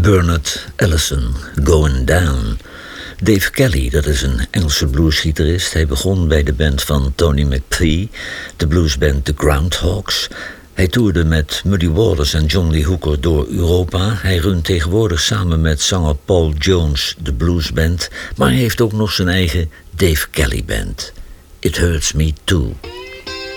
Bernard Allison, Going Down. Dave Kelly, dat is een Engelse bluesgitarist. Hij begon bij de band van Tony McPhee, de bluesband The Groundhogs. Hij toerde met Muddy Waters en John Lee Hooker door Europa. Hij runt tegenwoordig samen met zanger Paul Jones de bluesband, maar hij heeft ook nog zijn eigen Dave Kelly Band. It Hurts Me Too.